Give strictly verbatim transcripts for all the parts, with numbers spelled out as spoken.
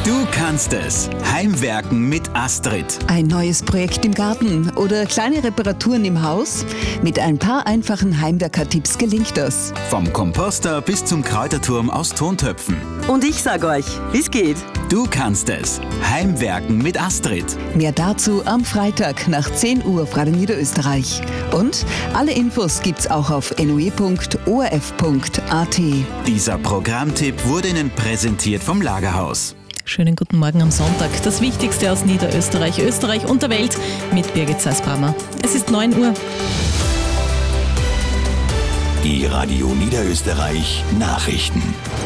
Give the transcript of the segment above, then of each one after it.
Du kannst es. Heimwerken mit Astrid. Ein neues Projekt im Garten oder kleine Reparaturen im Haus? Mit ein paar einfachen Heimwerker-Tipps gelingt das. Vom Komposter bis zum Kräuterturm aus Tontöpfen. Und ich sag euch, wie's geht. Du kannst es. Heimwerken mit Astrid. Mehr dazu am Freitag nach zehn Uhr auf Radio Niederösterreich. Und alle Infos gibt's auch auf n o e punkt o r f punkt a t. Dieser Programmtipp wurde Ihnen präsentiert vom Lagerhaus. Schönen guten Morgen am Sonntag. Das Wichtigste aus Niederösterreich, Österreich und der Welt mit Birgit Seisbrammer. Es ist neun Uhr. Die Radio Niederösterreich Nachrichten.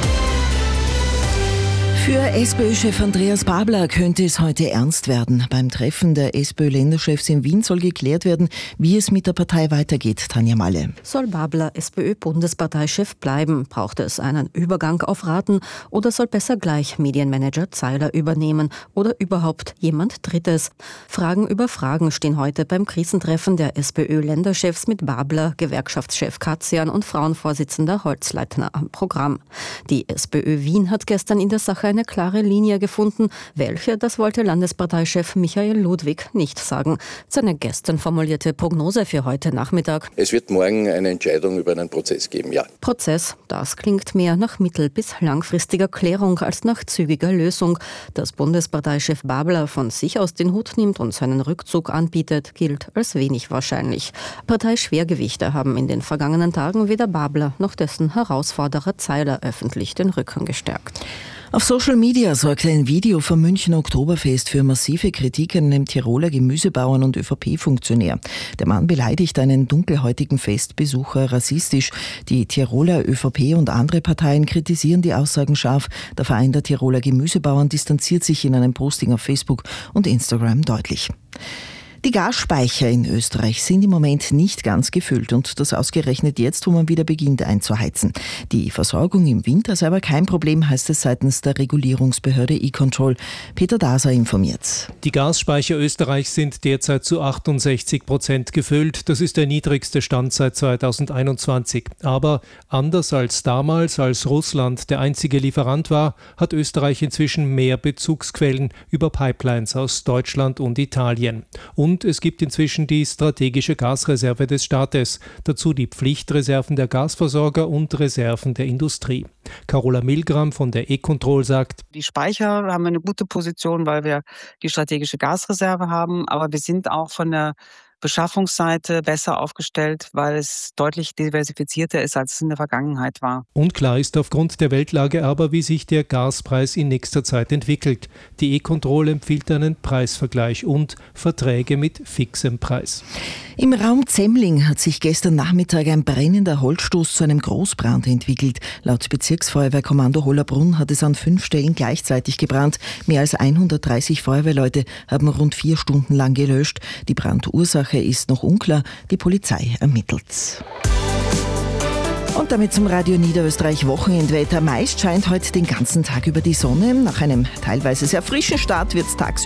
Für SPÖ-Chef Andreas Babler könnte es heute ernst werden. Beim Treffen der SPÖ-Länderchefs in Wien soll geklärt werden, wie es mit der Partei weitergeht. Tanja Malle. Soll Babler SPÖ-Bundesparteichef bleiben? Braucht es einen Übergang auf Raten oder soll besser gleich Medienmanager Zeiler übernehmen oder überhaupt jemand Drittes? Fragen über Fragen stehen heute beim Krisentreffen der SPÖ-Länderchefs mit Babler, Gewerkschaftschef Katzian und Frauenvorsitzender Holzleitner am Programm. Die SPÖ Wien hat gestern in der Sache eine klare Linie gefunden. Welche, das wollte Landesparteichef Michael Ludwig nicht sagen. Seine gestern formulierte Prognose für heute Nachmittag. Es wird morgen eine Entscheidung über einen Prozess geben, ja. Prozess, das klingt mehr nach mittel- bis langfristiger Klärung als nach zügiger Lösung. Dass Bundesparteichef Babler von sich aus den Hut nimmt und seinen Rückzug anbietet, gilt als wenig wahrscheinlich. Parteischwergewichte haben in den vergangenen Tagen weder Babler noch dessen Herausforderer Zeiler öffentlich den Rücken gestärkt. Auf Social Media sorgte ein Video vom Münchner Oktoberfest für massive Kritik an einem Tiroler Gemüsebauern und ÖVP-Funktionär. Der Mann beleidigt einen dunkelhäutigen Festbesucher rassistisch. Die Tiroler ÖVP und andere Parteien kritisieren die Aussagen scharf. Der Verein der Tiroler Gemüsebauern distanziert sich in einem Posting auf Facebook und Instagram deutlich. Die Gasspeicher in Österreich sind im Moment nicht ganz gefüllt und das ausgerechnet jetzt, wo man wieder beginnt einzuheizen. Die Versorgung im Winter sei aber kein Problem, heißt es seitens der Regulierungsbehörde E-Control. Peter Daser informiert. Die Gasspeicher Österreichs sind derzeit zu achtundsechzig Prozent gefüllt. Das ist der niedrigste Stand seit zweitausendeinundzwanzig. Aber anders als damals, als Russland der einzige Lieferant war, hat Österreich inzwischen mehr Bezugsquellen über Pipelines aus Deutschland und Italien. Und es gibt inzwischen die strategische Gasreserve des Staates, dazu die Pflichtreserven der Gasversorger und Reserven der Industrie. Carola Milgram von der E-Control sagt: Die Speicher haben eine gute Position, weil wir die strategische Gasreserve haben, aber wir sind auch von der Beschaffungsseite besser aufgestellt, weil es deutlich diversifizierter ist, als es in der Vergangenheit war. Unklar ist aufgrund der Weltlage aber, wie sich der Gaspreis in nächster Zeit entwickelt. Die E-Control empfiehlt einen Preisvergleich und Verträge mit fixem Preis. Im Raum Zemmling hat sich gestern Nachmittag ein brennender Holzstoß zu einem Großbrand entwickelt. Laut Bezirksfeuerwehrkommando Hollabrunn hat es an fünf Stellen gleichzeitig gebrannt. Mehr als hundertdreißig Feuerwehrleute haben rund vier Stunden lang gelöscht. Die Brandursache ist noch unklar, die Polizei ermittelt. Und damit zum Radio Niederösterreich Wochenendwetter. Meist scheint heute den ganzen Tag über die Sonne. Nach einem teilweise sehr frischen Start wird es tagsüber